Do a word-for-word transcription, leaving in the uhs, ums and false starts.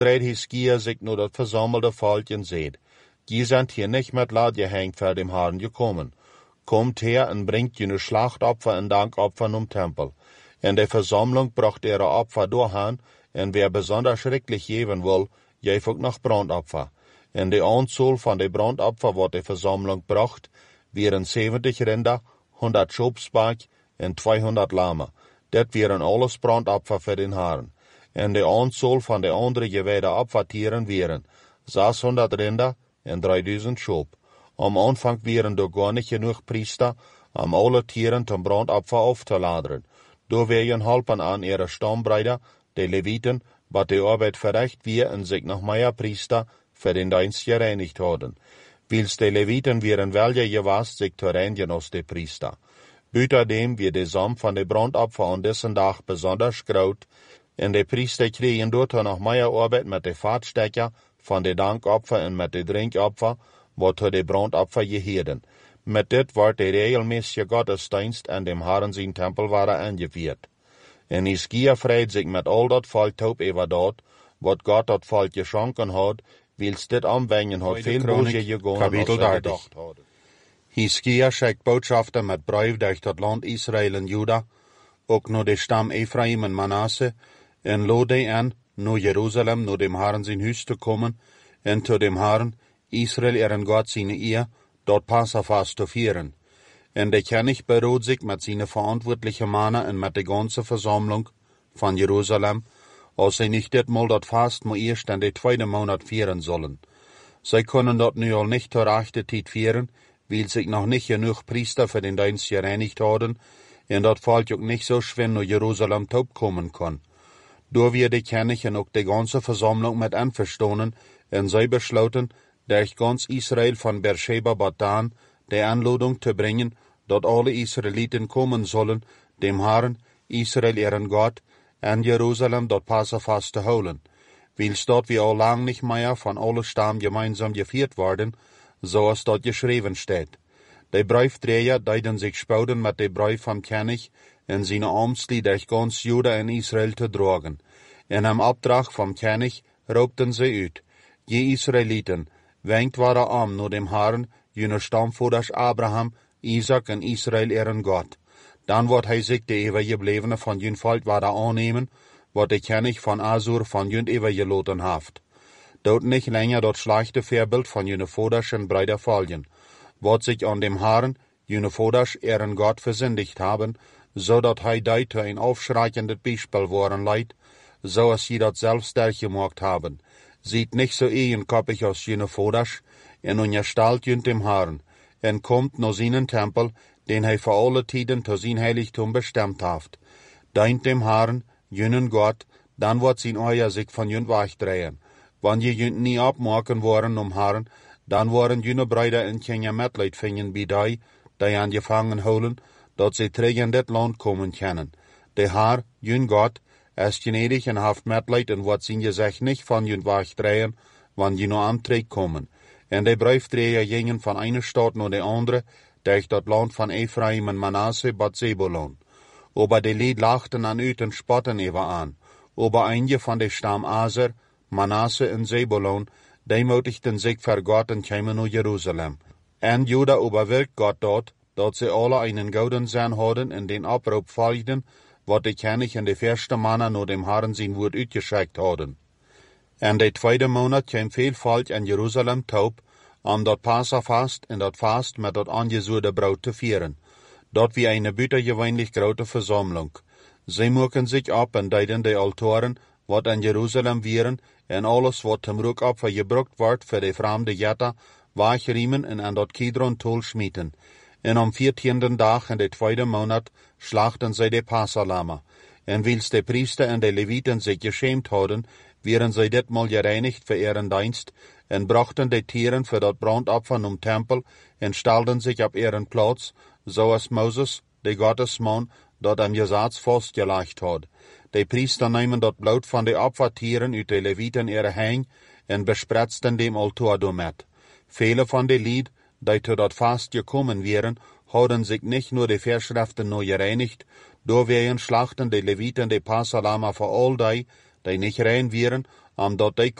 dreht Hiskia sich nur das versammelte Volk und seht, die sind hier nicht mit Lad gehängt vor dem Herrn gekommen. Kommt her und bringt jene Schlachtopfer und Dankopfer um Tempel. In der Versammlung bracht ihre Opfer durchhin, und wer besonders schrecklich geben will, geeft auch noch Brandopfer. In der Anzahl von den Brandopfer, wat die Versammlung bracht, wären siebzig Rinder, hundert Schopsback und zweihundert Lamme. Das wären alles Brandopfer für den Herrn. In der Anzahl von den anderen geweihten Opfertieren wären sechshundert Rinder und dreitausend Schop. Am Anfang wären da gar nicht genug Priester, um alle Tieren zum Brandopfer aufzuladen. Da wären halben an ihre Stammbrüder, die Leviten, wat die Arbeit verrecht wir und sich noch mehr Priester für den Dienst gereinigt haben. Wils die Leviten wären welche gewast, sich zu reinigen aus die Priester. Büterdem wir die Samen von den Brandopfer an diesen Tag besonders graut, und die Priester kriegen dort noch mehr Arbeit mit den Fahrtstecker von den Dankopfer und mit den Trinkopfer, wat zu den Brandopfer gehören. Mit dit wird der regelmäßige Gottesdienst an dem Herrn sein Tempel waren angeführt. En Hiskia freut sich mit all dat Volk taub über dort, wat Gott dat Volk geschenken hat, wils dit anwenden hat viel böse gegangen, als er gedacht hat. Hiskia schickt Botschafter mit Brief durch das Land Israel und Juda, auch nur der Stamm Ephraim und Manasse, und lud die an, nur Jerusalem, nur dem Herrn sein Haus zu kommen, und zu dem Herrn, Israel ihren Gott seine Ehe, dort Passafast zu führen. Und der König beruht sich mit seinen verantwortlichen Männern und mit der ganzen Versammlung von Jerusalem, als sie nicht das mal dort fast mal erst in den zweiten Monat führen sollen. Sie können dort nu al nicht zur rechten Zeit führen, weil sich noch nicht genug Priester für den Dienst gereinigt haben, und dort Volk auch nicht so schwer nach Jerusalem taub kommen kann. Da wir die König und auch die ganze Versammlung mit einverstanden, und sie beschlossen, durch ganz Israel von Beersheba bis Dan die Anladung zu bringen, dort alle Israeliten kommen sollen, dem Herrn, Israel ihren Gott, an Jerusalem dort Passafast zu holen. Wils dort wie auch lang nicht mehr von allen Stammen gemeinsam geführt worden, so es dort geschrieben steht. Die Briefträger deuten sich spouden mit dem Brief vom König und seine Amtsli durch ganz Juda und Israel zu tragen. In einem Auftrag vom König raubten sie ut, je Israeliten, wenkt war er arm nur dem Herrn, jene Stammvorders Abraham, Isaac und Israel ihren Gott. Dann wird hij sich die Übergebliebene von jün Volk war er annehmen, wat der König von Asur von jün übergeloten haft. Dort nicht länger dort schlechte Vorbild von jene Vorders und Brüder folgen, wat sich an dem Herrn, jene Vorders ihren Gott versündigt haben, so dat hij deut ein aufschreiendes Beispiel worden leid, so als sie dat selbst durchgemacht haben. Sieht nicht so ehenkoppig aus jene Vorders, en unterstellt jünt dem Herrn, en kommt no seinen Tempel, den hij für alle Tiden zu sein Heiligtum bestimmt haft. Deint dem Herrn, jünen Gott, dann wird sein Euer sich von jünt wegdrehen. Wann je jünt nie abmachen worden um Herrn, dann waren jüne Brüder in Kenia Mitleid fingen bei die, die angefangen holen, dat sie träg in dit Land kommen können. Der Herr, jün Gott, ist gnädig und haft Mitleid und wird sein Gesicht nicht von jünt wegdrehen, wann je nur am Träg kommen. En die Briefträger gingen von einer Stadt nur die andere, durch das Land von Ephraim und Manasse bis Zebulon. Aber die Lied lachten an ut und spotten über an. Aber einige von den Stamm Aser, Manasse und Zebulon, demutigten sich vor Gott und kämen nach Jerusalem. En Juda überwirkt Gott dort, dass sie alle einen Gouden Sinn hatten und den Abruf folgten, wat die König und die erste Männer nur dem Herrn sein Wort utgeschickt hatten. En der zweite Monat kam viel Volk in Jerusalem taub, um dat Passafast und dat Fast mit dat angesuchte Braut zu feiern. Dort wie eine bütergewöhnlich große Versammlung. Sie mucken sich ab und deuten die Altoren, wat in Jerusalem wären, und alles, wat zum Rückopfer gebraucht wird für die fremde Jätter, wachriemen und an dat Kidron-Tol schmieden. Und am vierzehnten Tag in der zweiten Monat schlachten sie die Passalama. Und wils die Priester und die Leviten sich geschämt hatten, wären sie ditmal gereinigt für ihren Dienst und brachten die Tieren für das Brandopfer um Tempel und stellten sich auf ihren Platz, so als Moses, der Gottesmann, dort am Gesetz festgelegt hat. Die Priester nehmen das Blut von den Opfertieren ut die Leviten ihre Hänge und bespritzten dem Altar damit. Viele von den Lied, die zu dat Fast gekommen wären, haben sich nicht nur die Vorschriften nur gereinigt, da wären schlachten die Leviten die Passalama für all die, die nicht rein wären, omdat die